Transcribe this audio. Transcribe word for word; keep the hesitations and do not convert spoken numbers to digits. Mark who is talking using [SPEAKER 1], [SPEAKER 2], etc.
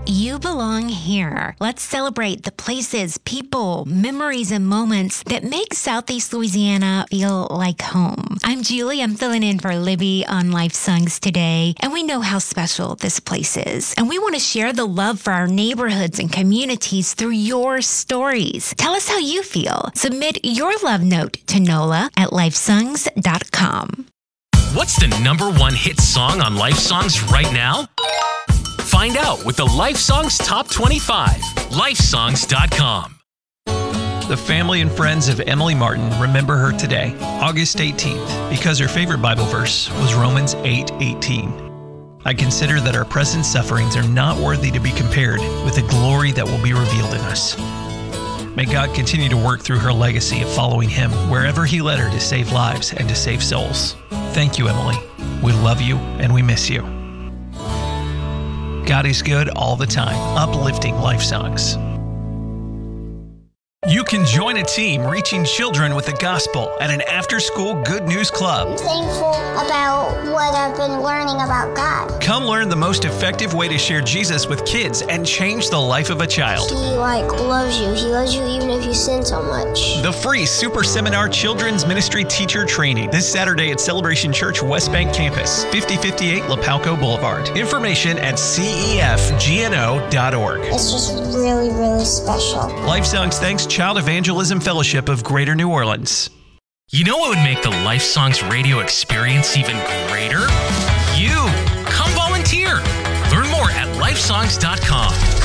[SPEAKER 1] you belong here. Let's celebrate the places, people, memories, and moments that make Southeast Louisiana feel like home. I'm Julie. I'm filling in for Libby on Life Songs today, and we know how special this place is. And we want to share the love for our neighborhoods and communities through your stories. Tell us how you feel. Submit your love note to Nola at lifesongs dot com.
[SPEAKER 2] What's the number one hit song on Life Songs right now? Find out with the Life Songs Top twenty-five. lifesongs dot com.
[SPEAKER 3] The family and friends of Emily Martin remember her today, August eighteenth, because her favorite Bible verse was Romans eight eighteen. I consider that our present sufferings are not worthy to be compared with the glory that will be revealed in us. May God continue to work through her legacy of following Him wherever He led her to save lives and to save souls. Thank you, Emily. We love you and we miss you. God is good all the time, uplifting life songs. You can join a team reaching children with the gospel at an after-school Good News Club.
[SPEAKER 4] I'm thankful about what I've been learning about God.
[SPEAKER 3] Come learn the most effective way to share Jesus with kids and change the life of a child.
[SPEAKER 4] He, like, loves you. He loves you even if you sin so much.
[SPEAKER 3] The free Super Seminar Children's Ministry Teacher Training this Saturday at Celebration Church West Bank Campus, fifty fifty-eight Lapalco Boulevard. Information at C E F G N O dot org.
[SPEAKER 4] It's just really, really special.
[SPEAKER 3] Life Songs thanks Child Evangelism Fellowship of Greater New Orleans.
[SPEAKER 2] You know what would make the Life Songs radio experience even greater? You! Come volunteer! Learn more at lifesongs dot com.